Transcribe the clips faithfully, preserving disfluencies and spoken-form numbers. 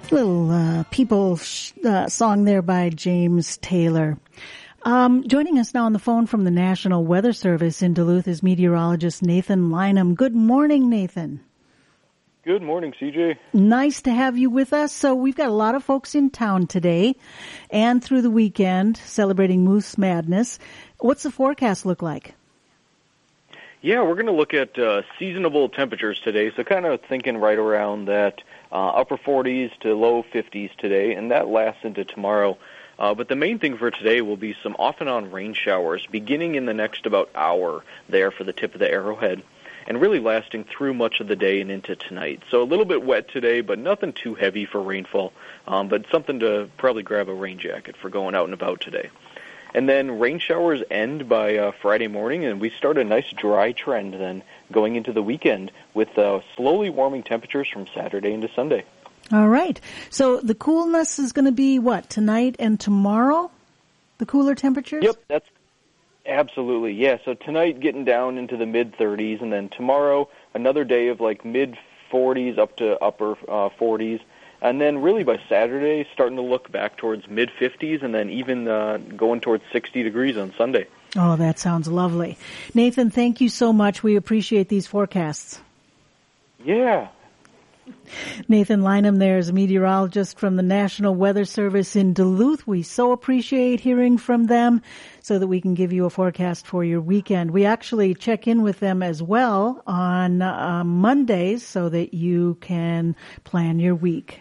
Little uh, people sh- uh, song there by James Taylor. Um, joining us now on the phone from the National Weather Service in Duluth is meteorologist Nathan Lynham. Good morning, Nathan. Good morning, C J. Nice to have you with us. So we've got a lot of folks in town today and through the weekend celebrating Moose Madness. What's the forecast look like? Yeah, we're going to look at uh, seasonable temperatures today, so kind of thinking right around that uh, upper forties to low fifties today, and that lasts into tomorrow. Uh, but the main thing for today will be some off-and-on rain showers beginning in the next about hour there for the tip of the Arrowhead, and really lasting through much of the day and into tonight. So a little bit wet today, but nothing too heavy for rainfall, um, but something to probably grab a rain jacket for going out and about today. And then rain showers end by uh, Friday morning, and we start a nice dry trend then going into the weekend with uh, slowly warming temperatures from Saturday into Sunday. All right. So the coolness is going to be what, tonight and tomorrow? The cooler temperatures? Yep, that's absolutely, yeah. So tonight getting down into the mid-thirties, and then tomorrow another day of like mid-forties up to upper uh, forties. And then really by Saturday, starting to look back towards mid-fifties and then even uh, going towards sixty degrees on Sunday. Oh, that sounds lovely. Nathan, thank you so much. We appreciate these forecasts. Yeah. Nathan Lynham there is a meteorologist from the National Weather Service in Duluth. We so appreciate hearing from them so that we can give you a forecast for your weekend. We actually check in with them as well on uh, Mondays so that you can plan your week.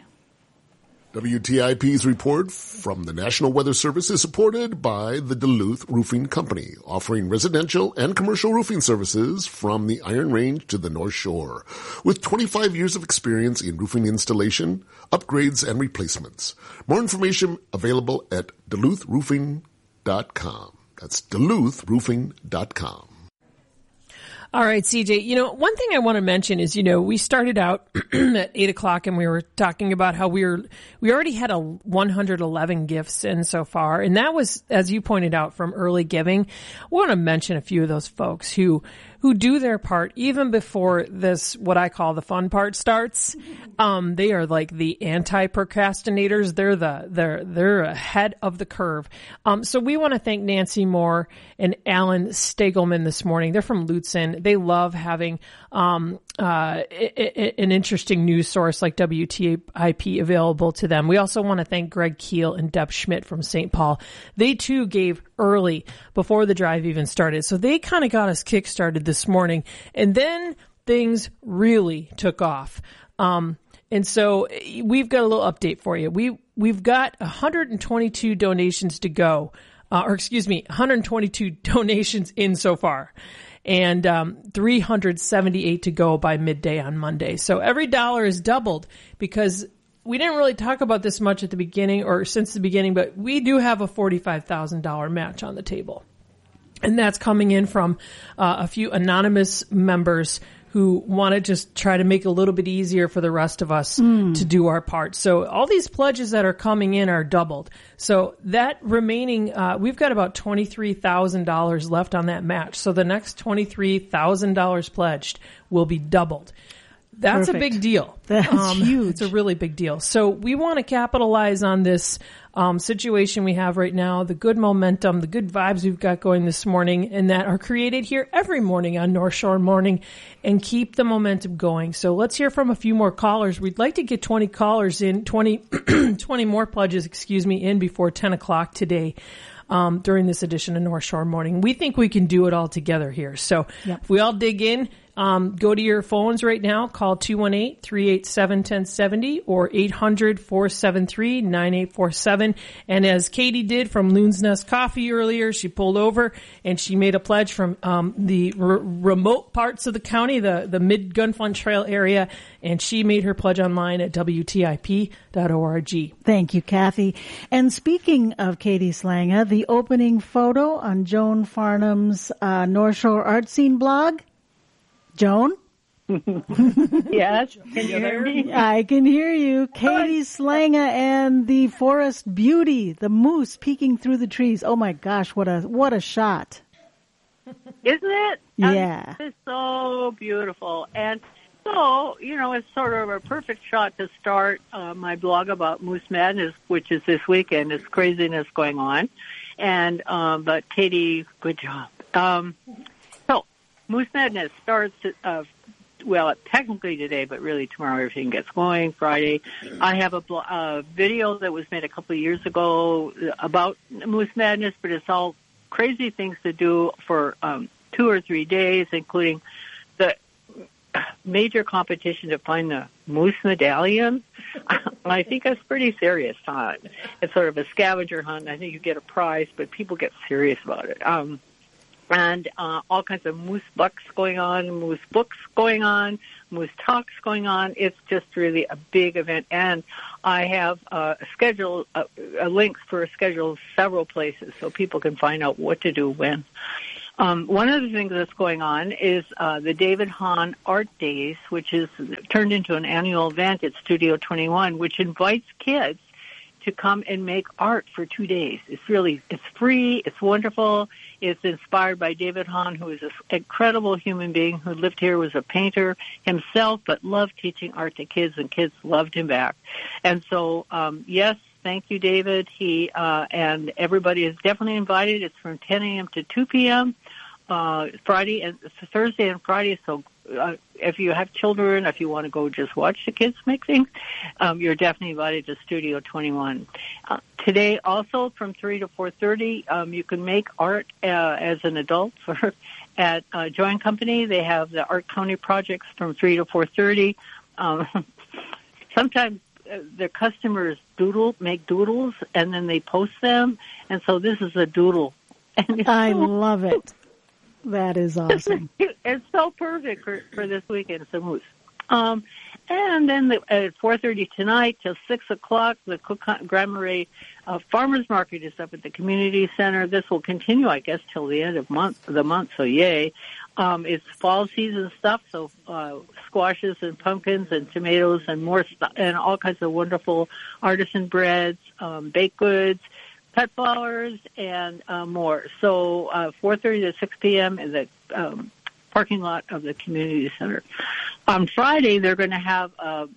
W T I P's report from the National Weather Service is supported by the Duluth Roofing Company, offering residential and commercial roofing services from the Iron Range to the North Shore. With twenty-five years of experience in roofing installation, upgrades, and replacements. More information available at duluth roofing dot com. That's duluth roofing dot com. All right, C J, you know, one thing I want to mention is, you know, we started out at eight o'clock and we were talking about how we were, we already had a one hundred eleven gifts in so far. And that was, as you pointed out, from early giving. I want to mention a few of those folks who, who do their part even before this, what I call the fun part starts. Um, they are like the anti-procrastinators. They're the, they're, they're ahead of the curve. Um, so we want to thank Nancy Moore and Alan Stegelman this morning. They're from Lutsen. They love having, um, uh, an interesting news source like W T I P available to them. We also want to thank Greg Keel and Deb Schmidt from Saint Paul. They too gave early before the drive even started. So they kind of got us kick-started this morning. And then things really took off. Um, and so we've got a little update for you. We, we've got one hundred twenty-two donations to go, uh, or excuse me, one hundred twenty-two donations in so far. And um, three hundred seventy-eight to go by midday on Monday. So every dollar is doubled because we didn't really talk about this much at the beginning or since the beginning, but we do have a forty-five thousand dollars match on the table. And that's coming in from uh, a few anonymous members who want to just try to make it a little bit easier for the rest of us mm. to do our part. So all these pledges that are coming in are doubled. So that remaining, uh, we've got about twenty-three thousand dollars left on that match. So the next twenty-three thousand dollars pledged will be doubled. That's Perfect. a big deal. That's um, huge. It's a really big deal. So we want to capitalize on this um, situation we have right now, the good momentum, the good vibes we've got going this morning, and that are created here every morning on North Shore Morning, and keep the momentum going. So let's hear from a few more callers. We'd like to get twenty callers in, twenty, twenty more pledges, excuse me, in before ten o'clock today. Um, during this edition of North Shore Morning. We think we can do it all together here. So yep. if we all dig in, um, go to your phones right now, call two one eight, three eight seven, one zero seven zero or eight hundred, four seven three, nine eight four seven. And as Katie did from Loon's Nest Coffee earlier, she pulled over and she made a pledge from um, the r- remote parts of the county, the, the mid-Gunflint Trail area, and she made her pledge online at W T I P dot org. Thank you, Kathy. And speaking of Katie Slanga, the opening photo on Joan Farnham's uh, North Shore Art Scene blog. Joan? Yes, can you hear me? I can hear you. Katie Slanga and the forest beauty, the moose peeking through the trees. Oh my gosh, what a what a shot. Isn't it? Yeah. It's so beautiful. And So, you know, it's sort of a perfect shot to start uh, my blog about Moose Madness, which is this weekend. It's craziness going on. And, um, but Katie, good job. Um, so, Moose Madness starts, uh, well, technically today, but really tomorrow everything gets going, Friday. I have a blo- uh, video that was made a couple of years ago about Moose Madness, but it's all crazy things to do for um, two or three days, including the major competition to find the moose medallion. I think that's pretty serious time. It's sort of a scavenger hunt. I think you get a prize, but people get serious about it. Um, and uh, all kinds of moose bucks going on, moose books going on, moose talks going on. It's just really a big event. And I have uh, a schedule, uh, a links for a schedule several places so people can find out what to do when. Um, one of the things that's going on is uh, the David Hahn Art Days, which is turned into an annual event at Studio twenty-one, which invites kids to come and make art for two days. It's really, it's free, it's wonderful. It's inspired by David Hahn, who is an incredible human being who lived here, was a painter himself, but loved teaching art to kids, and kids loved him back. And so, um, yes, thank you, David. He uh, and everybody is definitely invited. It's from ten a.m. to two p.m. Uh, Friday and Thursday and Friday. So uh, if you have children, if you want to go just watch the kids make things, um, you're definitely invited to Studio twenty-one. Uh, today, also from three to four thirty, um, you can make art uh, as an adult for at uh, Join Company. They have the Art County projects from three to four thirty. Um, sometimes their customers doodle, make doodles, and then they post them. And so this is a doodle. And I so, love it. That is awesome. It's so perfect for, for this weekend. It's a moose. Um, and then the, at four thirty tonight till six o'clock, the Cook Grand Marais uh, Farmers Market is up at the community center. This will continue, I guess, till the end of month the month. So yay! Um, it's fall season stuff, so uh, squashes and pumpkins and tomatoes and more stuff, and all kinds of wonderful artisan breads, um, baked goods, pet flowers, and uh, more. So uh, four thirty to six p.m. in the um, parking lot of the community center. On Friday, they're going to have a,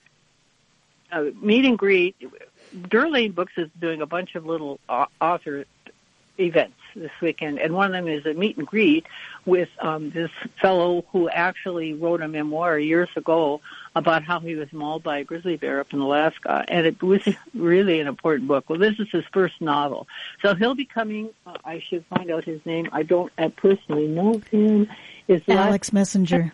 a meet and greet. Durlane Books is doing a bunch of little author events this weekend, and one of them is a meet and greet with um, this fellow who actually wrote a memoir years ago about how he was mauled by a grizzly bear up in Alaska, and it was really an important book. Well, this is his first novel, so he'll be coming. Uh, I should find out his name. I don't I personally know him. Is Alex Messenger.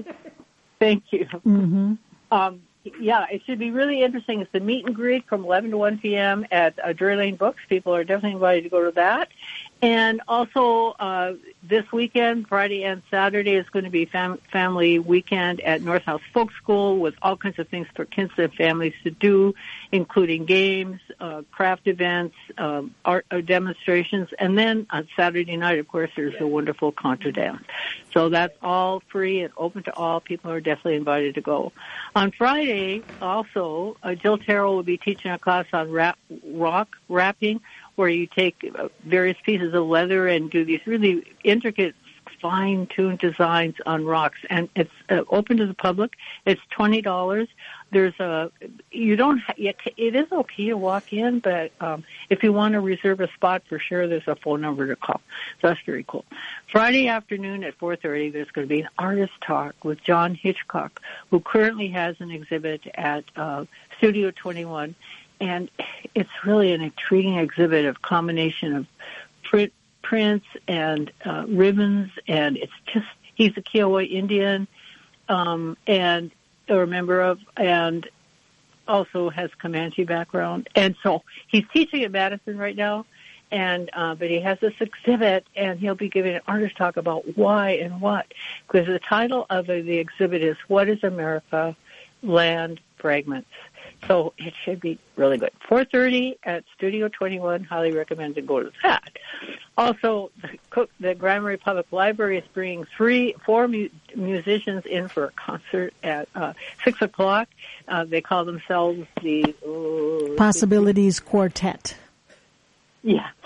Thank you. Mm-hmm. Um, yeah, it should be really interesting. It's the meet and greet from eleven to one p.m. at uh, Durlane Books. People are definitely invited to go to that. And also, uh, this weekend, Friday and Saturday, is going to be fam- family weekend at North House Folk School with all kinds of things for kids and families to do, including games, uh, craft events, um, art uh, demonstrations. And then on Saturday night, of course, there's a wonderful contra dance. So that's all free and open to all. People are definitely invited to go. On Friday, also, uh, Jill Terrell will be teaching a class on rap- rock wrapping, where you take various pieces of leather and do these really intricate, fine-tuned designs on rocks. And it's uh, open to the public. It's twenty dollars. There's a, you don't, ha- it is okay to walk in, but um, if you want to reserve a spot for sure, there's a phone number to call. So that's very cool. Friday afternoon at four thirty, there's going to be an artist talk with John Hitchcock, who currently has an exhibit at uh, Studio twenty-one. And it's really an intriguing exhibit of combination of print, prints and uh, ribbons, and it's just, he's a Kiowa Indian, um, and or a member of, and also has Comanche background. And so he's teaching at Madison right now, and uh, but he has this exhibit, and he'll be giving an artist talk about why and what, because the title of the exhibit is "What is America? Land Fragments." So it should be really good. four thirty at Studio twenty-one. Highly recommend to go to that. Also, the, the Grand Marais Public Library is bringing three, four mu- musicians in for a concert at uh, six o'clock. Uh, they call themselves the uh, Possibilities Quartet. Yeah,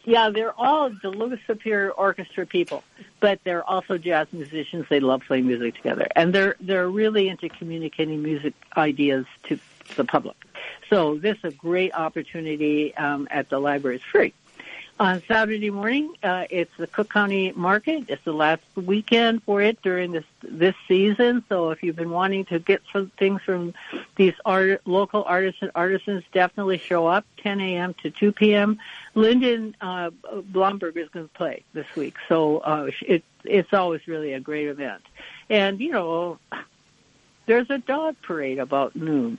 Yeah, they're all Duluth Superior Orchestra people, but they're also jazz musicians. They love playing music together, and they're they're really into communicating music ideas to the public. So this is a great opportunity um, at the library. It's free. On Saturday morning, uh, it's the Cook County Market. It's the last weekend for it during this this season. So if you've been wanting to get some things from these art, local artists and artisans, definitely show up, ten a.m. to two p.m. Lyndon uh, Blomberg is going to play this week. So uh, it, it's always really a great event. And, you know, there's a dog parade about noon.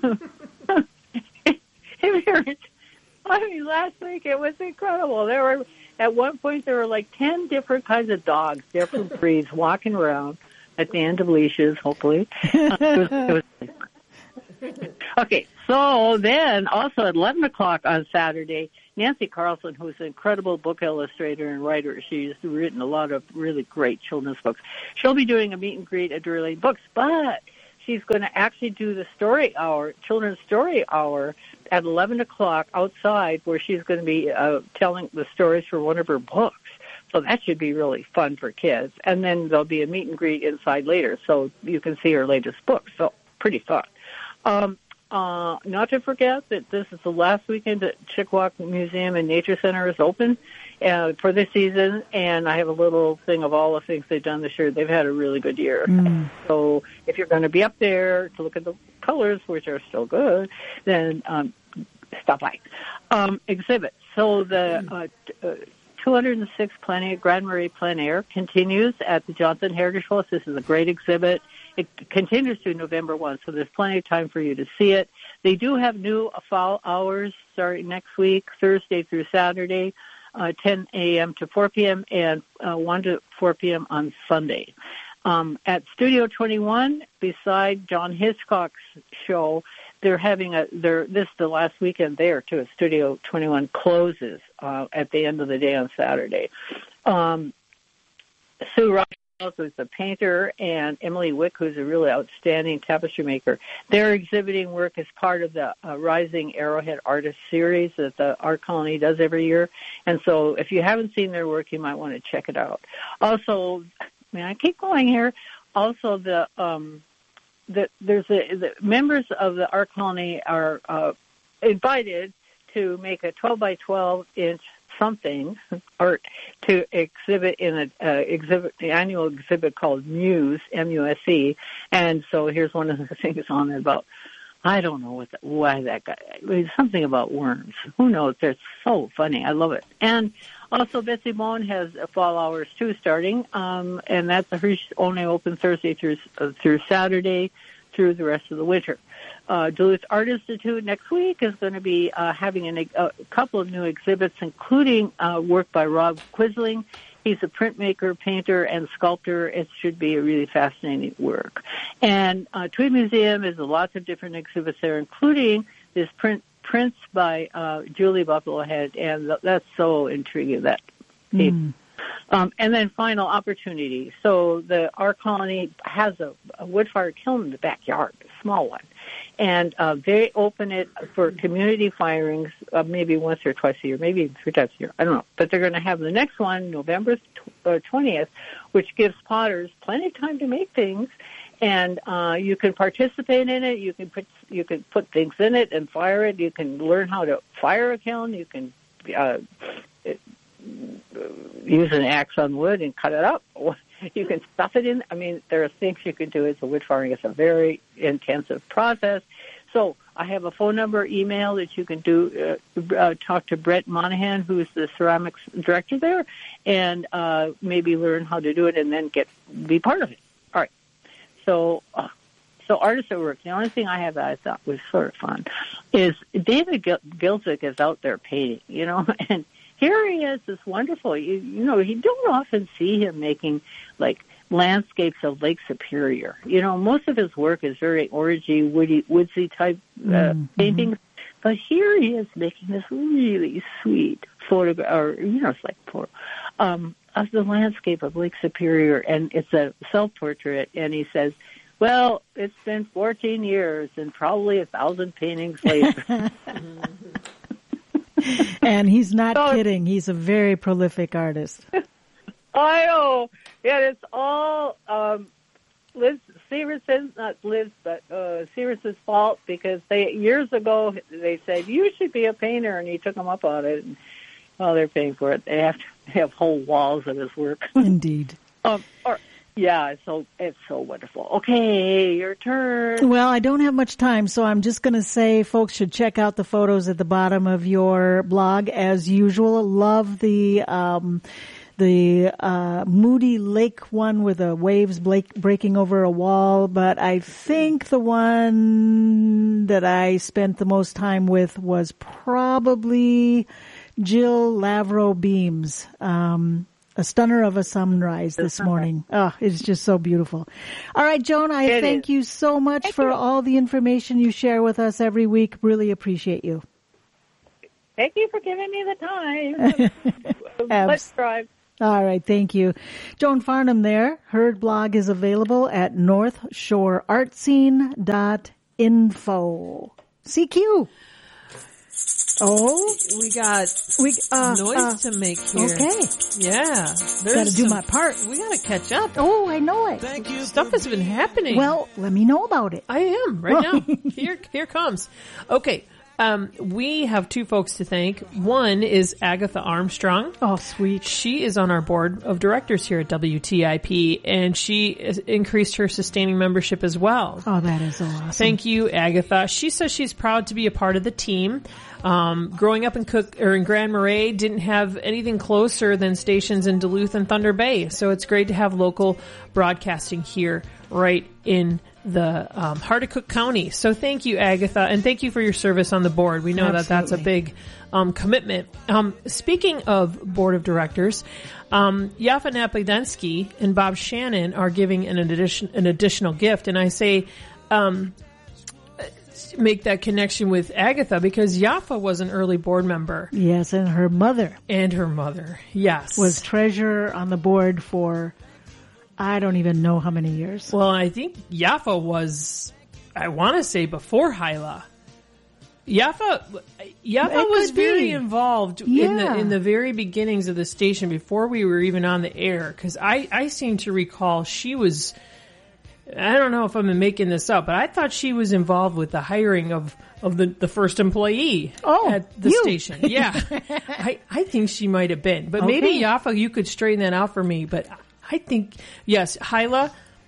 I mean, last week it was incredible. There were, at one point, there were like ten different kinds of dogs, different breeds, walking around at the end of leashes, hopefully. Uh, it was, it was... Okay, so then also at eleven o'clock on Saturday, Nancy Carlson, who's an incredible book illustrator and writer, she's written a lot of really great children's books. She'll be doing a meet and greet at Drury Lane Books, but she's going to actually do the story hour, children's story hour, at eleven o'clock outside, where she's going to be uh, telling the stories for one of her books. So that should be really fun for kids. And then there'll be a meet and greet inside later, so you can see her latest book. So pretty fun. Um, uh, not to forget that this is the last weekend that Chickawauk Museum and Nature Center is open uh, for this season, and I have a little thing of all the things they've done this year. They've had a really good year. Mm. So if you're going to be up there to look at the colors, which are still good, then um, stop by. Um, exhibits. So the uh, uh, two hundred six Plein Air, Grand Marais Plein Air continues at the Johnson Heritage House. This is a great exhibit. It continues through November first, so there's plenty of time for you to see it. They do have new fall hours starting next week, Thursday through Saturday, uh, ten a.m. to four p.m. and uh, one to four p.m. on Sunday. Um, at Studio twenty-one, beside John Hitchcock's show, they're having a, they're, this is the last weekend there, too. At Studio twenty-one closes uh, at the end of the day on Saturday. Um, Sue Ross, who's a painter, and Emily Wick, who's a really outstanding tapestry maker, they're exhibiting work as part of the uh, Rising Arrowhead Artist Series that the Art Colony does every year. And so if you haven't seen their work, you might want to check it out. Also, I mean, I keep going here. Also, the um, the there's a, the members of the Art Colony are uh, invited to make a twelve by twelve inch something art to exhibit in a uh, exhibit the annual exhibit called Muse, M U S E. And so here's one of the things on it about, I don't know what the, why that guy, it was something about worms. Who knows? They're so funny. I love it. And also Betsy Bone has fall hours too starting, um, and that's her only open Thursday through uh, through Saturday through the rest of the winter. Uh, Duluth Art Institute next week is going to be uh, having an, a couple of new exhibits, including uh, work by Rob Quisling. He's a printmaker, painter, and sculptor. It should be a really fascinating work. And uh, Tweed Museum has lots of different exhibits there, including this print prints by uh, Julie Buffalohead, and th- that's so intriguing. That. Mm. Um, and then final opportunity. So the Art Colony has a, a wood-fired kiln in the backyard, a small one. And uh, they open it for community firings uh, maybe once or twice a year, maybe three times a year. I don't know. But they're going to have the next one November twentieth, which gives potters plenty of time to make things. And uh, you can participate in it. You can put you can put things in it and fire it. You can learn how to fire a kiln. You can uh, it, use an axe on wood and cut it up. You can stuff it in. I mean, there are things you can do as a wood firing. It's a very intensive process. So I have a phone number, email that you can do. Uh, uh, talk to Brett Monahan, who's the ceramics director there, and uh, maybe learn how to do it and then get be part of it. All right. So, uh, so artists at work. The only thing I have that I thought was sort of fun is David Gilzik is out there painting, you know, and here he is, this wonderful, you, you know, you don't often see him making, like, landscapes of Lake Superior. You know, most of his work is very orangey, woody, woodsy type uh, mm-hmm. paintings. But here he is making this really sweet photograph, or, you know, it's like for, um, of the landscape of Lake Superior. And it's a self-portrait, and he says, well, it's been fourteen years and probably a thousand paintings later. And he's not So- kidding. He's a very prolific artist. I know. Yeah, it's all um, Liz Severson's, not Liz, but uh, Severson's fault because they years ago they said you should be a painter, and he took them up on it. And, well, they're paying for it. They have to have whole walls of his work. Indeed. um, or, yeah, it's so it's so wonderful. Okay, your turn. Well, I don't have much time, so I'm just going to say folks should check out the photos at the bottom of your blog as usual. Love the um, the uh, Moody Lake one with the waves break, breaking over a wall, but I think the one that I spent the most time with was probably Jill Lavro Beams. Um, A stunner of a sunrise this morning. Oh, it's just so beautiful. All right, Joan, I It thank is. you so much Thank for you. all the information you share with us every week. Really appreciate you. Thank you for giving me the time. Let's drive. All right, thank you. Joan Farnham there. Her blog is available at north shore art scene dot info. C Q. Oh, We got we uh, noise uh, to make here. okay. Yeah. Gotta There's do some- my part. We gotta catch up. Oh, I know it. Stuff has been happening. Well, let me know about it. I am right now. Here, here comes. Okay. Um, we have two folks to thank. One is Agatha Armstrong. Oh, sweet. She is on our board of directors here at W T I P, and she is- increased her sustaining membership as well. Oh, that is so awesome. Thank you, Agatha. She says she's proud to be a part of the team. Um, growing up in Cook or in Grand Marais, didn't have anything closer than stations in Duluth and Thunder Bay, so it's great to have local broadcasting here, right in the um, heart of Cook County. So thank you, Agatha, and thank you for your service on the board. We know that that's a Absolutely. big um, commitment. Um, speaking of board of directors, um, Yafa Napodensky and Bob Shannon are giving an addition, an additional gift, and I say. Um, make that connection with Agatha because Yafa was an early board member Yes, and her mother and her mother. Yes. was treasurer on the board for I don't even know how many years. Well, I think Yafa was, I want to say before Hyla. Yafa, Yafa It was could be. very involved in Yeah. the in the very beginnings of the station before we were even on the air. Because I, I seem to recall she was, I don't know if I'm making this up, but I thought she was involved with the hiring of, of the, the first employee Oh, at the you. station. Yeah, I, I think she might have been, but maybe Okay. Yafa, you could straighten that out for me. But I think yes, Hyla.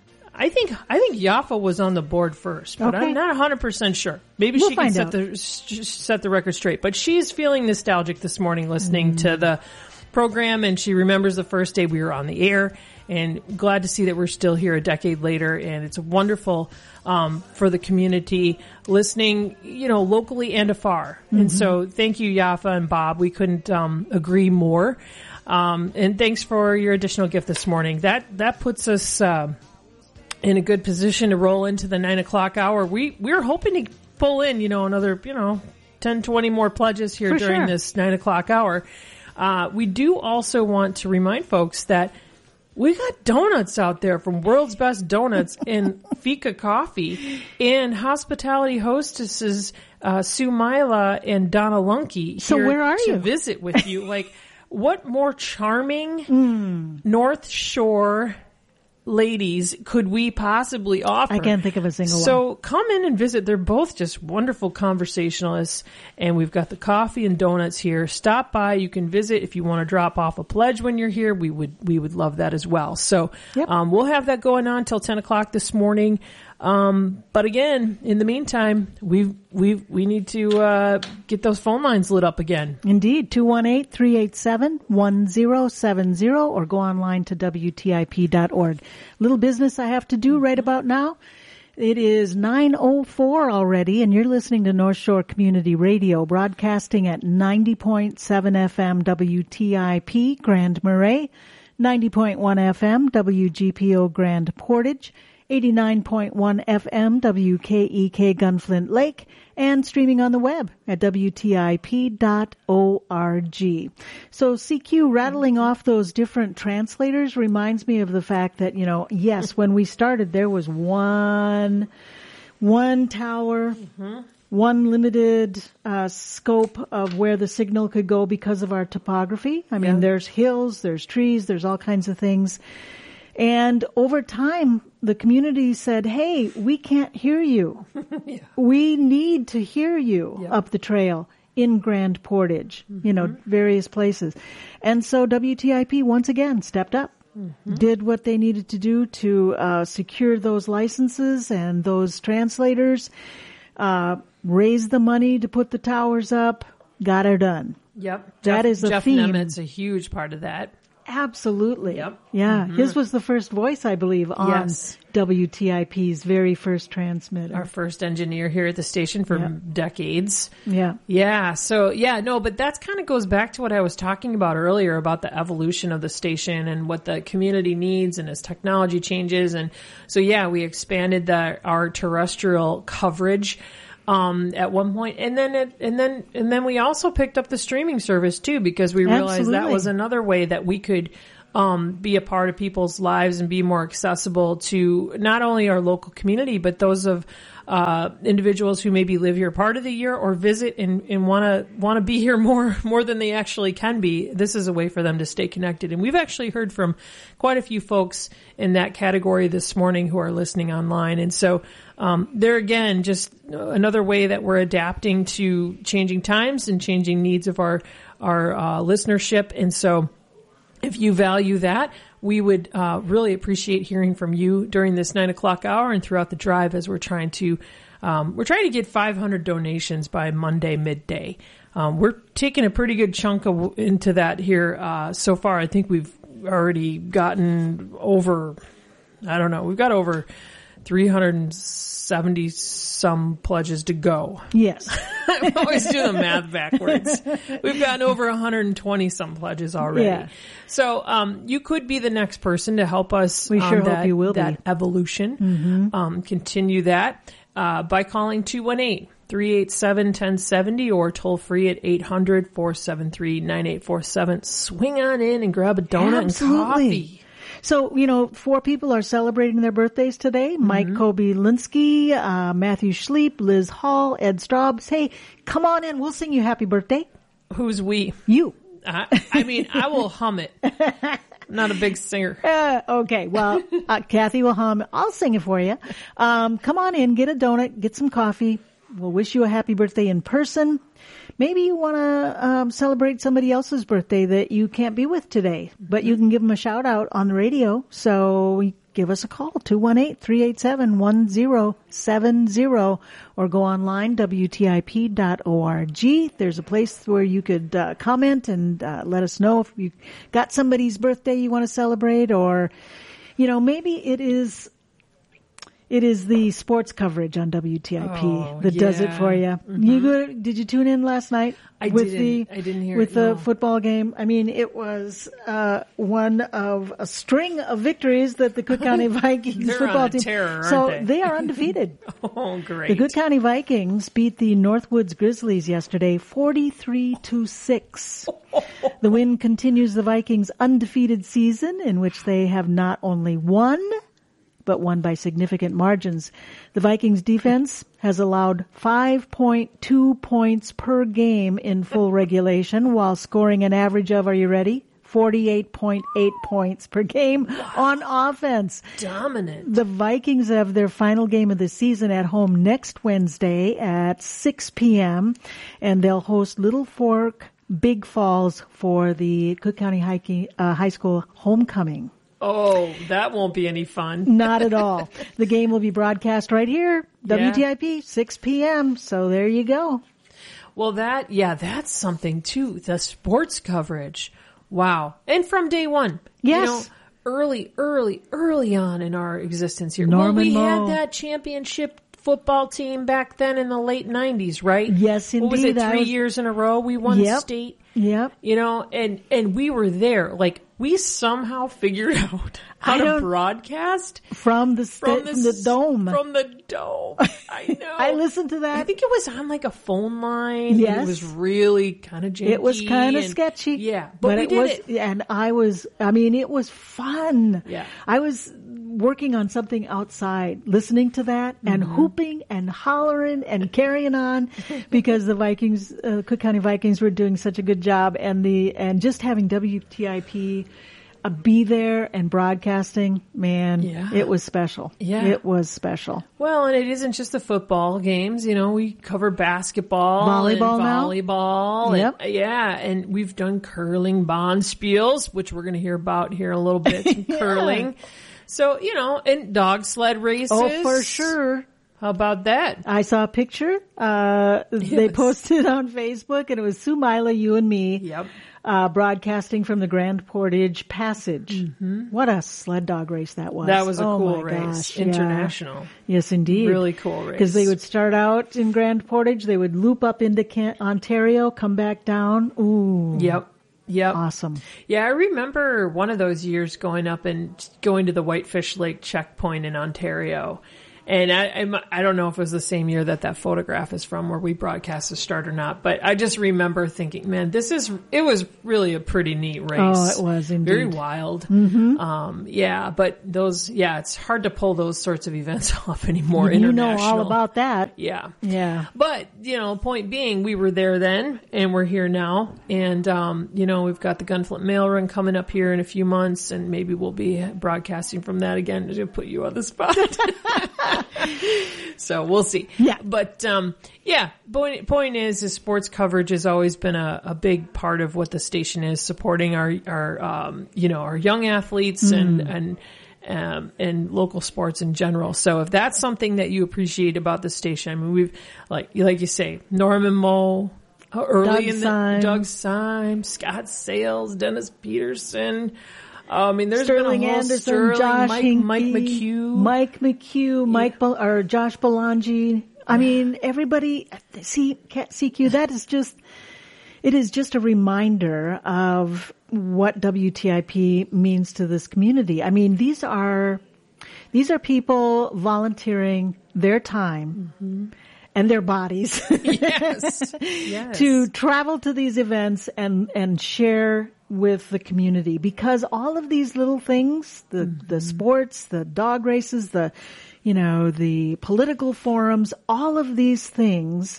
I think I think Yafa was on the board first, but Okay. I'm not one hundred percent sure. Maybe We'll she can find set out. the s- set the record straight. But she's feeling nostalgic this morning listening Mm. to the program, and she remembers the first day we were on the air. And glad to see that we're still here a decade later, and it's wonderful um, for the community listening, you know, locally and afar. Mm-hmm. And so, thank you, Yafa and Bob. We couldn't um, agree more. Um, and thanks for your additional gift this morning. That that puts us uh, in a good position to roll into the nine o'clock hour. We we were hoping to pull in, you know, another, you know, ten, twenty more pledges here For during sure. this nine o'clock hour. Uh, we do also want to remind folks that we got donuts out there from World's Best Donuts and Fika Coffee and hospitality hostesses uh, Sue Mila and Donna Lunky So here where are to you? visit with you. Like, what more charming Hmm. North Shore ladies could we possibly offer? I can't think of a single So one. come in and visit. They're both just wonderful conversationalists, and we've got the coffee and donuts here. Stop by. You can visit if you want to drop off a pledge when you're here. We would we would love that as well. So Yep. um, we'll have that going on till ten o'clock this morning. Um, but again, in the meantime, we we we need to uh, get those phone lines lit up again. Indeed, two one eight, three eight seven, one zero seven zero or go online to W T I P dot org. Little business I have to do right about now. It is nine oh four already, and you're listening to North Shore Community Radio, broadcasting at ninety point seven F M W T I P Grand Marais, ninety point one F M W G P O Grand Portage, eighty-nine point one F M W K E K Gunflint Lake, and streaming on the web at W T I P dot org. So C Q rattling off those different translators reminds me of the fact that, you know, yes, when we started there was one, one tower one limited uh, scope of where the signal could go because of our topography. I mean, Yeah. there's hills, there's trees, there's all kinds of things. And over time, the community said, hey, we can't hear you. Yeah. We need to hear you Yep. up the trail in Grand Portage, you know, various places. And so W T I P once again stepped up, did what they needed to do to uh, secure those licenses and those translators, uh, raise the money to put the towers up, got her done. Yep. That Jeff, is a Jeff theme. Nemet's a huge part of that. Absolutely. Yep. Yeah. His was the first voice, I believe, on Yes. W T I P's very first transmitter. Our first engineer here at the station for Yeah. decades. Yeah. Yeah. So yeah, no, but that's kind of goes back to what I was talking about earlier about the evolution of the station and what the community needs and as technology changes. And so yeah, we expanded the, our terrestrial coverage. Um, at one point, and then it, and then and then we also picked up the streaming service too, because we realized that Absolutely. was another way that we could um, be a part of people's lives and be more accessible to not only our local community but those of uh, individuals who maybe live here part of the year or visit and, and want to want to be here more more than they actually can be. This is a way for them to stay connected, and we've actually heard from quite a few folks in that category this morning who are listening online, and so. Um, there again, just another way that we're adapting to changing times and changing needs of our our uh, listenership. And so, if you value that, we would uh, really appreciate hearing from you during this nine o'clock hour and throughout the drive as we're trying to um, we're trying to get five hundred donations by Monday midday. Um, we're taking a pretty good chunk of, into that here uh, so far. I think we've already gotten over. I don't know. We've got over three hundred seventy some pledges to go. Yes. I always do the math backwards. We've gotten over one hundred twenty some pledges already. Yeah. So um, you could be the next person to help us. We sure um, hope that, you will be. that evolution. Mm-hmm. Um, continue that uh, by calling two one eight, three eight seven, one zero seven zero or toll free at eight hundred, four seven three, nine eight four seven. Swing on in and grab a donut Absolutely. and coffee. So, you know, four people are celebrating their birthdays today. Mike Kobylinski, uh, Matthew Schleep, Liz Hall, Ed Straubs. Hey, come on in. We'll sing you happy birthday. Who's we? You. I, I mean, I will hum it. I'm not a big singer. Uh, okay. Well, uh, Kathy will hum. I'll sing it for you. Um, come on in, get a donut, get some coffee. We'll wish you a happy birthday in person. Maybe you want to um, celebrate somebody else's birthday that you can't be with today, but you can give them a shout out on the radio. So give us a call, two one eight, three eight seven, one zero seven zero, or go online, W T I P dot org. There's a place where you could uh, comment and uh, let us know if you got somebody's birthday you want to celebrate, or, you know, maybe it is It is the sports coverage on W T I P Oh, that does it yeah. for you. Mm-hmm. You go, did you tune in last night I with didn't. the I didn't hear with it, the no. football game? I mean, it was uh, one of a string of victories that the Cook County Vikings They're football on a team. tear, aren't so they? are undefeated. Oh, great. The Cook County Vikings beat the Northwoods Grizzlies yesterday, forty-three to six. The win continues the Vikings' undefeated season, in which they have not only won, but won by significant margins. The Vikings defense has allowed five point two points per game in full regulation, while scoring an average of, are you ready? forty-eight point eight points per game on offense. Dominant. The Vikings have their final game of the season at home next Wednesday at six p.m., and they'll host Little Fork Big Falls for the Cook County High, uh, High School homecoming. Oh, that won't be any fun. Not at all. The game will be broadcast right here, W T I P, six p.m., so there you go. Well, that, yeah, that's something too. The sports coverage. Wow. And from day one. Yes. You know, early, early, early on in our existence here. Norman well, we Moe. had that championship football team back then in the late nineties, right? Yes, What was indeed. it, I three was- years in a row we won Yep. state? Yep. You know, and, and we were there. Like, we somehow figured out how I to don't- broadcast From the, from sta- the, from the s- dome. From the dome. I know. I listened to that. I think it was on like a phone line. and Yes. It was really kind of janky. It was kind of and- sketchy. Yeah. But, we it did was, it. and I was, I mean, it was fun. Yeah. I was working on something outside, listening to that and mm-hmm. hooping and hollering and carrying on because the Vikings, uh, Cook County Vikings were doing such a good job, and the, and just having W T I P uh, be there and broadcasting, man, yeah. it was special. Yeah. It was special. Well, and it isn't just the football games. You know, we cover basketball, volleyball, and volleyball, now? Yep. And, yeah, and we've done curling bond spiels, which we're going to hear about here in a little bit. Some yeah. curling, so you know, and dog sled races. Oh, for sure. How about that? I saw a picture. Uh, yes. They posted on Facebook, and it was Sue Mila, you and me. Yep. Uh, broadcasting from the Grand Portage Passage. Mm-hmm. What a sled dog race that was. That was a oh cool my race. Gosh. International. Yeah. Yes, indeed. Really cool race. Because they would start out in Grand Portage, they would loop up into Can- Ontario, come back down. Ooh. Yep. Yep. Awesome. Yeah, I remember one of those years going up and going to the Whitefish Lake checkpoint in Ontario. And I, I, I don't know if it was the same year that that photograph is from where we broadcast the start or not, but I just remember thinking, man, this is, it was really a pretty neat race. Oh, it was indeed. Very wild. Mm-hmm. Um, yeah, but those, yeah, it's hard to pull those sorts of events off anymore. You international. know all about that. Yeah. Yeah. But, you know, point being, we were there then and we're here now. And, um, you know, we've got the Gunflint Mail Run coming up here in a few months, and maybe we'll be broadcasting from that again to put you on the spot. So we'll see. Yeah. But, um, yeah, point, point is, is sports coverage has always been a, a big part of what the station is, supporting our, our, um, you know, our young athletes mm. and, and, um, and local sports in general. So if that's something that you appreciate about the station, I mean, we've, like, like you say, Norman Moe, early Doug in the, Syme. Doug Syme, Scott Sales, Dennis Peterson, I mean, there's Sterling been a whole Anderson, Sterling, Josh Mike, Hinkey, Mike McHugh, Mike McHugh, Mike yeah. Bel- or Josh Belangi. I mean, everybody. See, C Q. That is just. It is just a reminder of what W T I P means to this community. I mean, these are these are people volunteering their time. Mm-hmm. And their bodies. Yes. Yes. To travel to these events and, and share with the community, because all of these little things, the, mm-hmm. the sports, the dog races, the, you know, the political forums, all of these things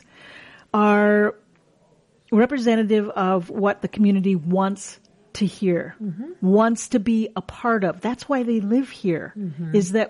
are representative of what the community wants to hear, mm-hmm. wants to be a part of. That's why they live here, mm-hmm. is that,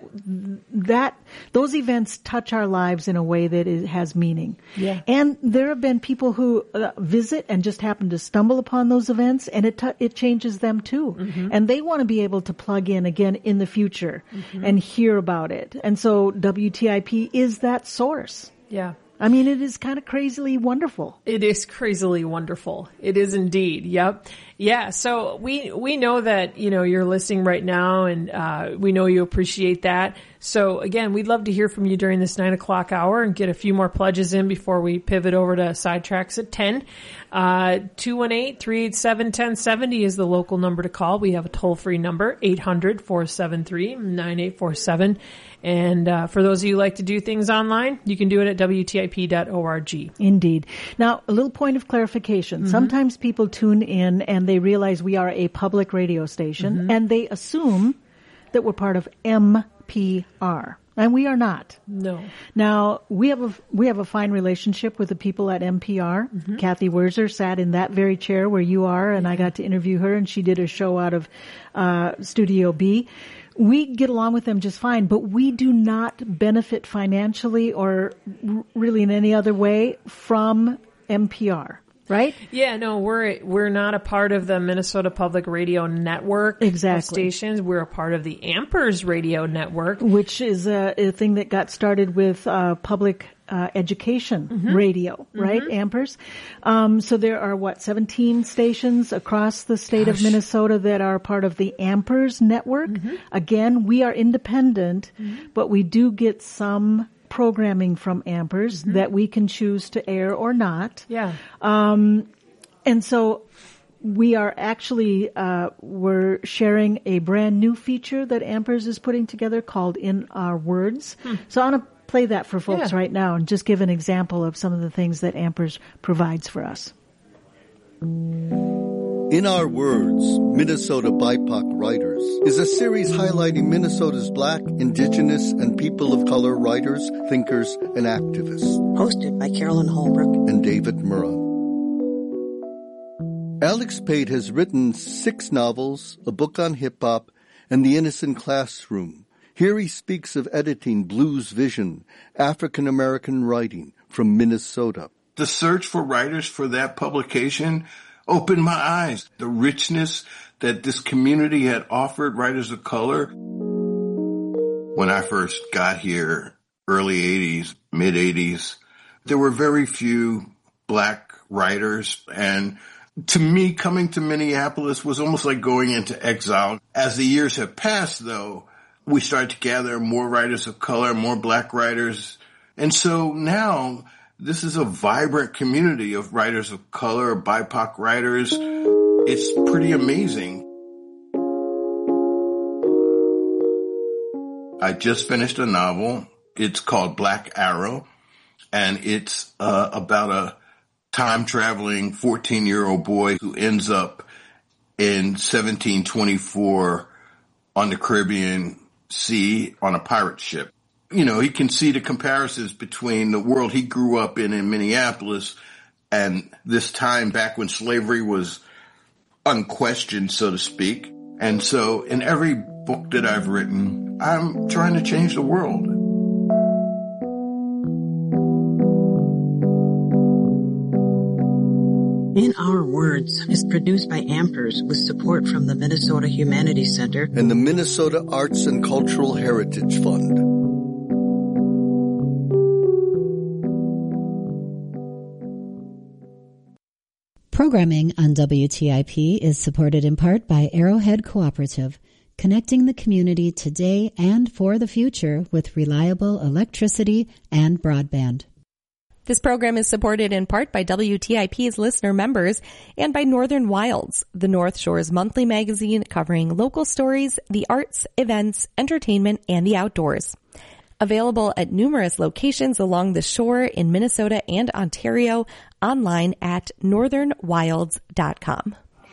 that, those events touch our lives in a way that it has meaning. Yeah. And there have been people who uh, visit and just happen to stumble upon those events, and it, t- it changes them too. Mm-hmm. And they want to be able to plug in again in the future mm-hmm. and hear about it. And so W T I P is that source. Yeah. I mean, it is kind of crazily wonderful. It is crazily wonderful. It is indeed. Yep. Yeah. So we, we know that, you know, you're listening right now, and, uh, we know you appreciate that. So again, we'd love to hear from you during this nine o'clock hour and get a few more pledges in before we pivot over to Sidetracks at ten. Uh, two one eight, three eight seven, one zero seven zero is the local number to call. We have a toll free number, eight hundred, four seven three, nine eight four seven. And, uh, for those of you who like to do things online, you can do it at W T I P dot org. Indeed. Now, a little point of clarification. Mm-hmm. Sometimes people tune in and they realize we are a public radio station, mm-hmm. and they assume that we're part of M P R. And we are not. No. Now, we have a, we have a fine relationship with the people at M P R. Mm-hmm. Kathy Werzer sat in that very chair where you are, and I got to interview her, and she did a show out of uh Studio B. We get along with them just fine, but we do not benefit financially or r- really in any other way from M P R. Right? Yeah, no, we're we're not a part of the Minnesota Public Radio Network exactly. of stations. We're a part of the Ampers Radio Network, which is a, a thing that got started with uh, public uh, education mm-hmm. radio, right? Mm-hmm. Ampers. Um, so there are what seventeen stations across the state Gosh. of Minnesota that are part of the Ampers network. Mm-hmm. Again, we are independent, mm-hmm. but we do get some programming from Ampers mm-hmm. that we can choose to air or not. Yeah. Um, and so we are actually, uh, we're sharing a brand new feature that Ampers is putting together called In Our Words. Hmm. So I want to play that for folks yeah. right now and just give an example of some of the things that Ampers provides for us. In Our Words, Minnesota B I P O C Writers is a series highlighting Minnesota's Black, Indigenous, and people of color writers, thinkers, and activists. Hosted by Carolyn Holbrook and David Murrah. Alex Pate has written six novels, a book on hip-hop, and The Innocent Classroom. Here he speaks of editing Blues Vision, African-American writing from Minnesota. The search for writers for that publication opened my eyes. The richness that this community had offered writers of color. When I first got here, early eighties, mid eighties, there were very few black writers. And to me, coming to Minneapolis was almost like going into exile. As the years have passed, though, we started to gather more writers of color, more black writers. And so now this is a vibrant community of writers of color, B I P O C writers. It's pretty amazing. I just finished a novel. It's called Black Arrow, and it's uh, about a time-traveling fourteen-year-old boy who ends up in seventeen twenty-four on the Caribbean Sea on a pirate ship. You know, he can see the comparisons between the world he grew up in in Minneapolis and this time back when slavery was unquestioned, so to speak. And so in every book that I've written, I'm trying to change the world. In Our Words is produced by Ampers with support from the Minnesota Humanities Center and the Minnesota Arts and Cultural Heritage Fund. Programming on W T I P is supported in part by Arrowhead Cooperative, connecting the community today and for the future with reliable electricity and broadband. This program is supported in part by W T I P's listener members and by Northern Wilds, the North Shore's monthly magazine covering local stories, the arts, events, entertainment, and the outdoors. Available at numerous locations along the shore in Minnesota and Ontario, online at northern wilds dot com.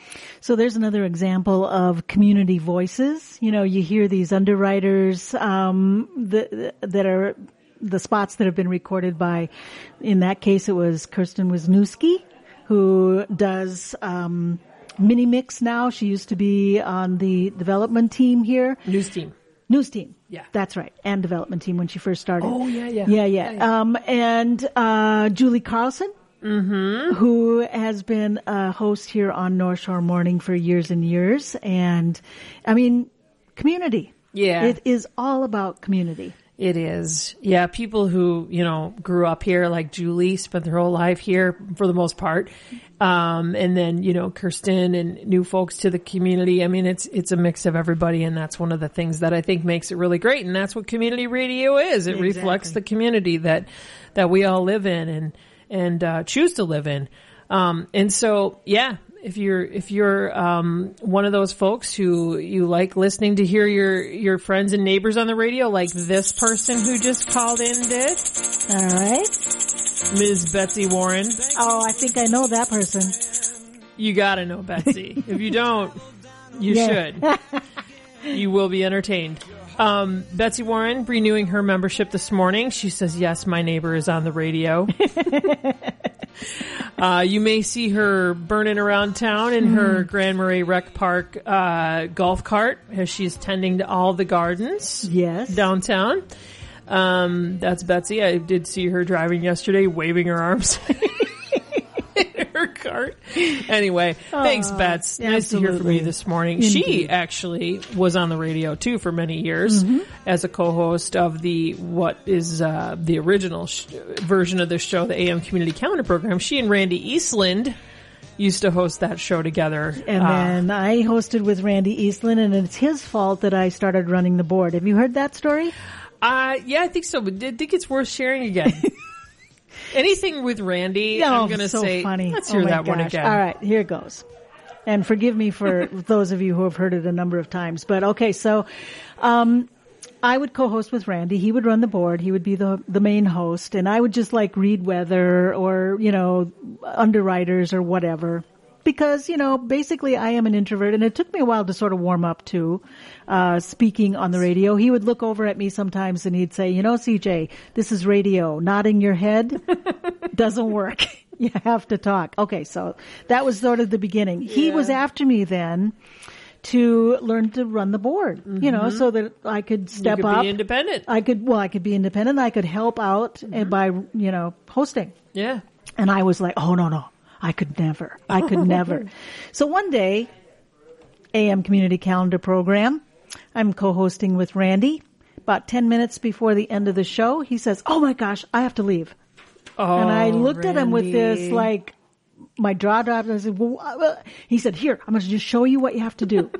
So there's another example of community voices. You know, you hear these underwriters um, that, that are the spots that have been recorded by, in that case, it was Kirsten Wisniewski, who does um, Mini Mix now. She used to be on the development team here. News team. News team. Yeah. That's right. And development team when she first started. Oh, yeah, yeah. Yeah, yeah. yeah, yeah. Um, and uh, Julie Carlson, mm-hmm. who has been a host here on North Shore Morning for years and years. And, I mean, community. Yeah. It is all about community. It is. Yeah, people who, you know, grew up here, like Julie, spent their whole life here for the most part. Um, and then, you know, Kirsten and new folks to the community. I mean, it's, it's a mix of everybody. And that's one of the things that I think makes it really great. And that's what community radio is. It Exactly. reflects the community that, that we all live in and, and, uh, choose to live in. Um, and so, yeah. If you're, if you're, um, one of those folks who you like listening to hear your, your friends and neighbors on the radio, like this person who just called in did. All right. Miz Betsy Warren. Oh, I think I know that person. You gotta know Betsy. If you don't, you Yeah. should. You will be entertained. Um, Betsy Warren renewing her membership this morning. She says, yes, my neighbor is on the radio. Uh, you may see her burning around town in mm. her Grand Marais Rec Park, uh, golf cart as she's tending to all the gardens. Yes. Downtown. Um, that's Betsy. I did see her driving yesterday, waving her arms in her cart. Anyway, uh, thanks, Bets. Nice absolutely. to hear from you this morning. Indeed. She actually was on the radio too for many years mm-hmm. as a co-host of the, what is, uh, the original sh- version of the show, the A M Community Calendar Program. She and Randy Eastland used to host that show together. And uh, then I hosted with Randy Eastland, and it's his fault that I started running the board. Have you heard that story? Uh, yeah, I think so, but I think it's worth sharing again. Anything with Randy, oh, I'm going to so say, funny. let's hear oh that gosh. one again. All right, here it goes. And forgive me for those of you who have heard it a number of times. But okay, so um I would co-host with Randy. He would run the board. He would be the the main host. And I would just like read weather or, you know, underwriters or whatever. because, you know, basically I am an introvert, and it took me a while to sort of warm up to uh speaking on the radio. He would look over at me sometimes and he'd say, you know, C J, this is radio. Nodding your head doesn't work. You have to talk. Okay, so that was sort of the beginning. Yeah. He was after me then to learn to run the board, mm-hmm. you know, so that I could step you could up. Be independent. I could, well, I could be independent. I could help out mm-hmm. by, you know, hosting. Yeah. And I was like, oh, no, no, I could never. I could never. So one day, A M Community Calendar Program, I'm co-hosting with Randy. About ten minutes before the end of the show, he says, oh my gosh, I have to leave. Oh, and I looked Randy. at him with this, like, my jaw dropped, and I said, well, uh, he said, here, I'm going to just show you what you have to do.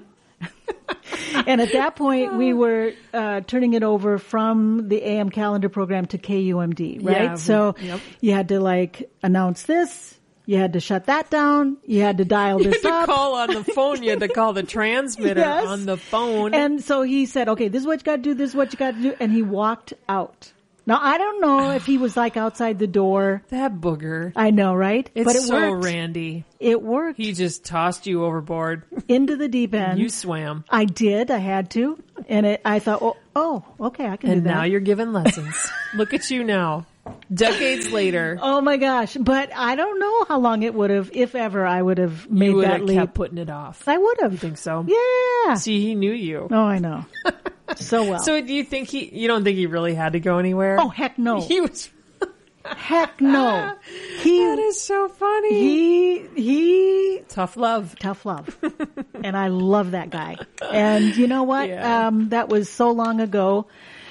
And at that point, we were uh, turning it over from the A M Calendar Program to K U M D, right? Yeah, so yep. you had to, like, announce this. You had to shut that down. You had to dial you this had to up. call on the phone. You had to call the transmitter Yes. on the phone. And so he said, okay, this is what you got to do. This is what you got to do. And he walked out. Now, I don't know if he was like outside the door. That booger. I know, right? It's but it so worked. Randy. It worked. He just tossed you overboard. Into the deep end. You swam. I did. I had to. And it, I thought, oh, oh, okay, I can and do that. now you're giving lessons. Look at you now. Decades later. Oh my gosh. But I don't know how long it would have, if ever I would have made you would that have leap. kept putting it off. I would have. You think so? Yeah. See, he knew you. Oh, I know. So well. So do you think he, you don't think he really had to go anywhere? Oh, heck no. He was. Heck no. He, that is so funny. He, he. Tough love. Tough love. And I love that guy. And you know what? Yeah. Um, that was so long ago.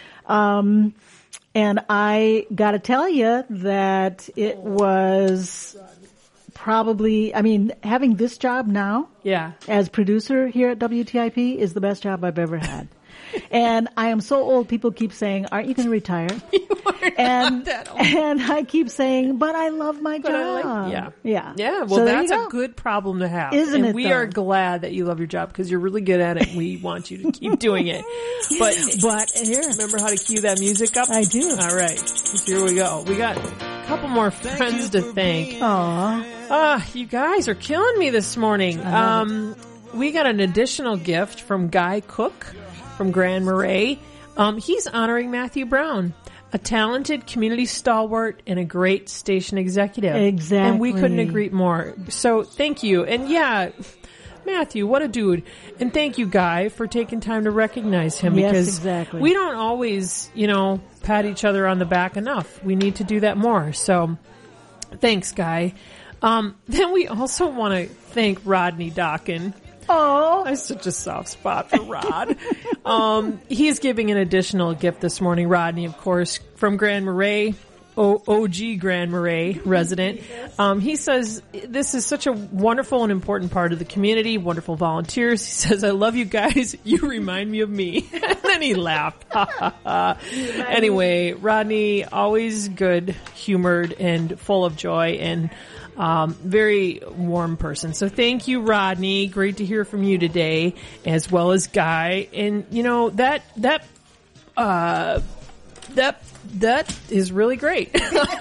Um, and I gotta tell you that it was probably, I mean, having this job now. Yeah. As producer here at W T I P is the best job I've ever had. And I am so old, people keep saying, aren't you going to retire? You are and, not that old. And I keep saying, but I love my But job. I like, yeah. Yeah. Yeah. Well, So there that's you a go. good problem to have. Isn't and it, we though? are glad that you love your job because you're really good at it and we want you to keep doing it. But, But here, remember how to cue that music up? I do. All right. Here we go. We got a couple more friends to thank. Aw. Ah, you guys are killing me this morning. Um, we got an additional gift from Guy Cook from Grand Marais. Um, he's honoring Matthew Brown, a talented community stalwart and a great station executive. Exactly. And we couldn't agree more. So thank you. And yeah, Matthew, what a dude. And thank you, Guy, for taking time to recognize him Yes, because exactly. we don't always, you know, pat each other on the back enough. We need to do that more. So thanks, Guy. Um, then we also want to thank Rodney Dockin. Oh, I have such a soft spot for Rod. um, he's giving an additional gift this morning. Rodney, of course, from Grand Marais, o- O G Grand Marais resident. Um, he says, this is such a wonderful and important part of the community, wonderful volunteers. He says, I love you guys. You remind me of me. And then he laughed. Anyway, Rodney, always good humored and full of joy and Um, very warm person. So thank you, Rodney. Great to hear from you today, as well as Guy. And you know, that, that, uh, that, that is really great.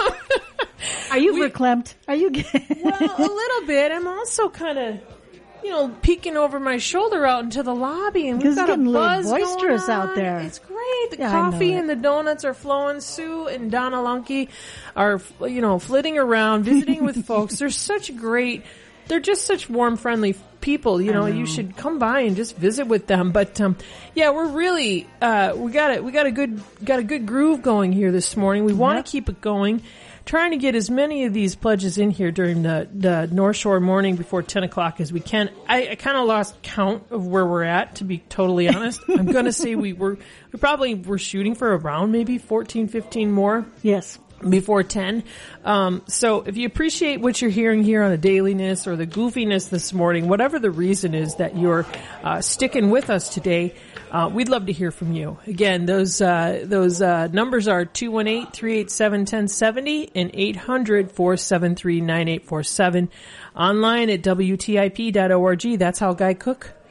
are you We- verklempt? Are you? Well, a little bit. I'm also kind of, you know, peeking over my shoulder out into the lobby, and we've It's got a getting a little buzz boisterous going out on. there. It's great. The Yeah, I know coffee it. and the donuts are flowing. Sue and Donna Lunke are, you know, flitting around, visiting with folks. They're such great. They're just such warm, friendly people. You know, know. you should come by and just visit with them. But um, yeah, we're really uh, we got it. We got a good got a good groove going here this morning. We want to Yep. keep it going. Trying to get as many of these pledges in here during the, the North Shore morning before ten o'clock as we can. I, I kind of lost count of where we're at, to be totally honest. I'm going to say we were, we probably were shooting for around maybe fourteen, fifteen more Yes. before ten. Um, so if you appreciate what you're hearing here on the dailiness or the goofiness this morning, whatever the reason is that you're uh, sticking with us today, uh, we'd love to hear from you. Again, those uh, those uh, numbers are two one eight, three eight seven, one zero seven zero and eight hundred, four seven three, nine eight four seven. Online at W T I P dot org. That's how Guy Cook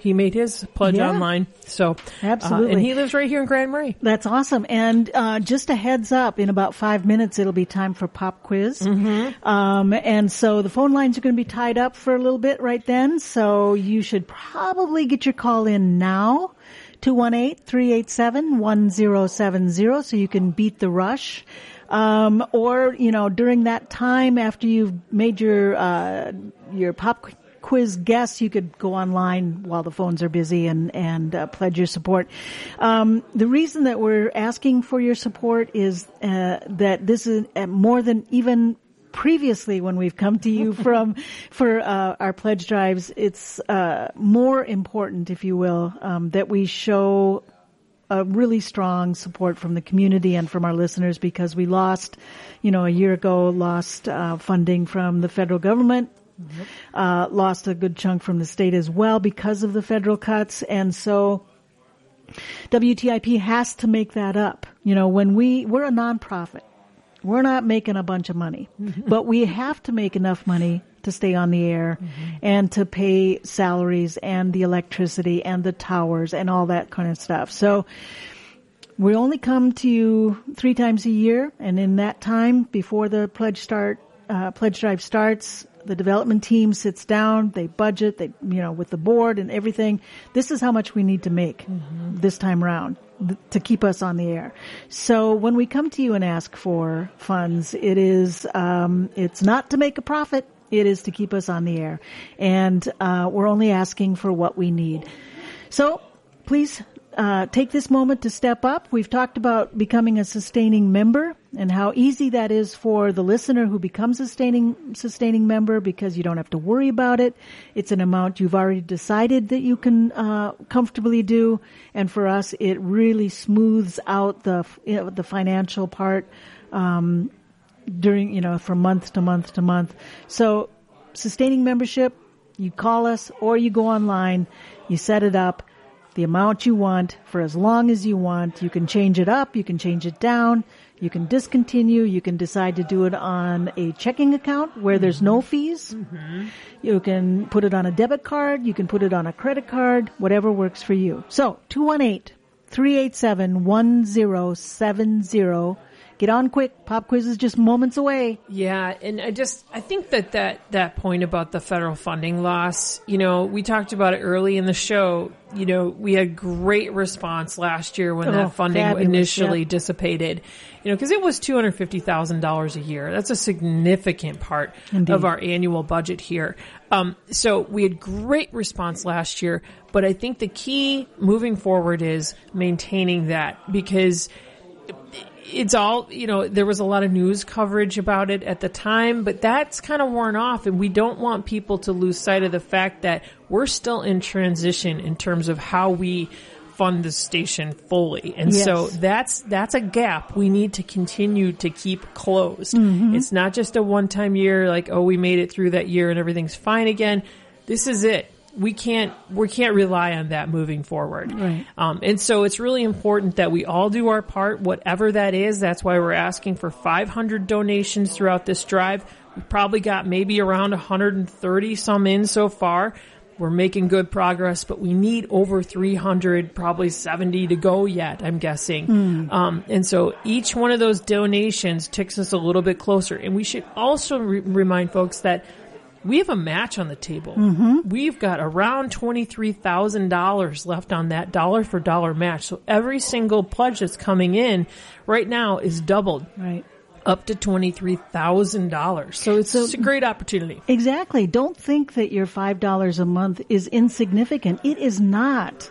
He made his pledge Yeah. online. So, Absolutely. Uh, and he lives right here in Grand Marais. That's awesome. And uh, just a heads up, in about five minutes, it'll be time for pop quiz. Mm-hmm. Um, and so the phone lines are going to be tied up for a little bit right then. So you should probably get your call in now. two one eight, three eight seven, one zero seven zero so you can beat the rush. Um, or, you know, during that time after you've made your, uh, your pop quiz guess, you could go online while the phones are busy and, and, uh, pledge your support. Um, the reason that we're asking for your support is, uh, that this is uh, more than even previously when we've come to you from, for, uh, our pledge drives. It's, uh, more important, if you will, um, that we show a really strong support from the community and from our listeners, because we lost, you know, a year ago, lost, uh, funding from the federal government. Yep. Uh, lost a good chunk from the state as well because of the federal cuts. And so W T I P has to make that up. You know, when we, we're a nonprofit, we're not making a bunch of money, but we have to make enough money to stay on the air mm-hmm. and to pay salaries and the electricity and the towers and all that kind of stuff. So we only come to you three times a year. And in that time, before the pledge start, uh, pledge drive starts, the development team sits down, they budget, they, you know, with the board and everything. This is how much we need to make mm-hmm. this time around th- to keep us on the air. So when we come to you and ask for funds, it is, um, it's not to make a profit. It is to keep us on the air. And, uh, we're only asking for what we need. So please, uh, take this moment to step up. We've talked about becoming a sustaining member and how easy that is for the listener who becomes a sustaining, sustaining member, because you don't have to worry about it. It's an amount you've already decided that you can, uh, comfortably do. And for us, it really smooths out the, you know, the financial part, um, during, you know, from month to month to month. So sustaining membership, you call us or you go online, you set it up, the amount you want for as long as you want. You can change it up, you can change it down, you can discontinue, you can decide to do it on a checking account where mm-hmm. there's no fees. Mm-hmm. You can put it on a debit card, you can put it on a credit card, whatever works for you. So two one eight, three eight seven, one zero seven zero. Get on quick. Pop quiz is just moments away. Yeah, and I just, I think that that, that point about the federal funding loss, you know, we talked about it early in the show. You know, we had great response last year when oh, that funding fabulous, initially yep. dissipated, you know, because it was two hundred fifty thousand dollars a year. That's a significant part Indeed. Of our annual budget here. Um, so we had great response last year, but I think the key moving forward is maintaining that, because it's all, you know, there was a lot of news coverage about it at the time, but that's kind of worn off, and we don't want people to lose sight of the fact that we're still in transition in terms of how we fund the station fully. And yes. so that's, that's a gap we need to continue to keep closed. Mm-hmm. It's not just a one-time year, like, oh, we made it through that year and everything's fine again. This is it. We can't, we can't rely on that moving forward. Right. Um, and so it's really important that we all do our part, whatever that is. That's why we're asking for five hundred donations throughout this drive. We've probably got maybe around one hundred thirty some in so far. We're making good progress, but we need over three hundred, probably seventy to go yet, I'm guessing. Mm. Um, and so each one of those donations takes us a little bit closer. And we should also re- remind folks that we have a match on the table. Mm-hmm. We've got around twenty-three thousand dollars left on that dollar for dollar match. So every single pledge that's coming in right now is doubled. Right. Up to twenty-three thousand dollars. So it's, so, it's a great opportunity. Exactly. Don't think that your five dollars a month is insignificant. It is not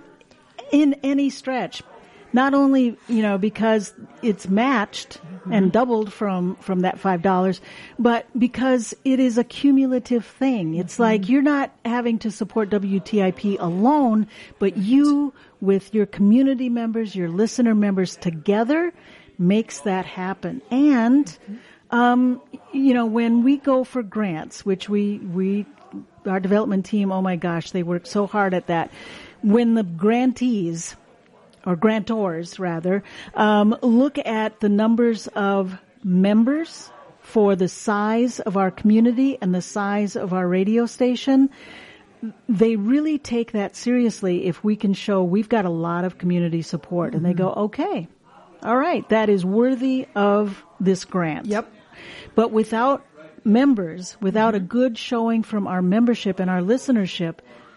in any stretch. Not only, you know, because it's matched mm-hmm. and doubled from, from that five dollars, but because it is a cumulative thing. It's mm-hmm. like you're not having to support W T I P alone, but you with your community members, your listener members together makes that happen. And, mm-hmm. um, you know, when we go for grants, which we, we, our development team, oh my gosh, they work so hard at that. When the grantees, or grantors rather, um, look at the numbers of members for the size of our community and the size of our radio station, they really take that seriously if we can show we've got a lot of community support. Mm-hmm. And they go, okay, all right, that is worthy of this grant. Yep. But without members, without a good showing from our membership and our listenership,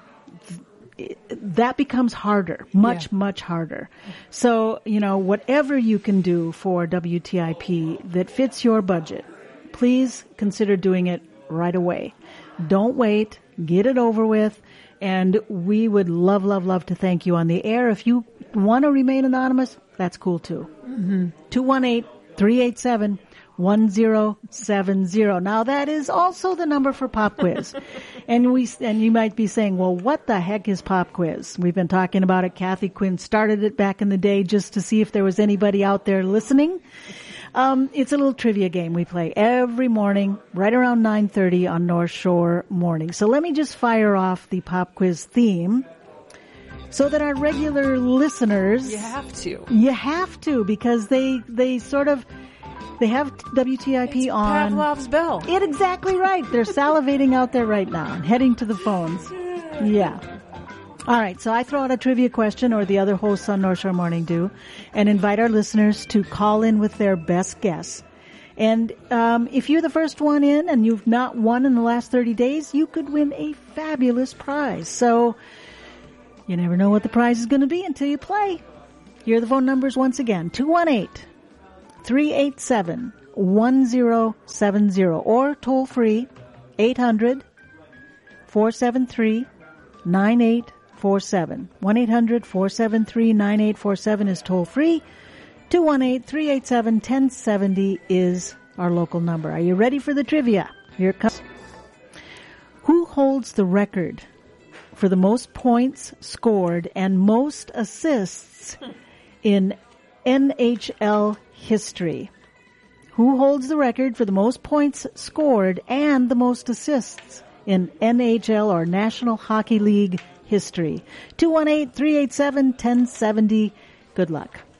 th- that becomes harder, much, yeah. much harder. So, you know, whatever you can do for W T I P that fits your budget, please consider doing it right away. Don't wait. Get it over with. And we would love, love, love to thank you on the air. If you want to remain anonymous, that's cool too. Mm-hmm. two one eight, three eight seven, one zero seven zero. Now that is also the number for Pop Quiz. and we, and you might be saying, well, what the heck is Pop Quiz? We've been talking about it. Kathy Quinn started it back in the day just to see if there was anybody out there listening. Um, it's a little trivia game we play every morning, right around nine thirty on North Shore Morning. So let me just fire off the Pop Quiz theme so that our regular listeners... You have to. You have to, because they, they sort of, they have W T I P it's on... Pavlov's bell. It exactly right. They're salivating out there right now and heading to the phones. Yeah. All right, so I throw out a trivia question, or the other hosts on North Shore Morning do, and invite our listeners to call in with their best guess. And um, if you're the first one in and you've not won in the last thirty days, you could win a fabulous prize. So you never know what the prize is going to be until you play. Here are the phone numbers once again, two one eight, three eight seven, one zero seven zero, or toll free, eight hundred, four seven three, nine eight four seven. one eight hundred, four seven three, nine eight four seven is toll free. two one eight, three eight seven, one oh seven oh is our local number. Are you ready for the trivia? Here it comes. Who holds the record for the most points scored and most assists in N H L history? Who holds the record for the most points scored and the most assists in N H L or National Hockey League history? two one eight, three eight seven, one oh seven oh. Good luck.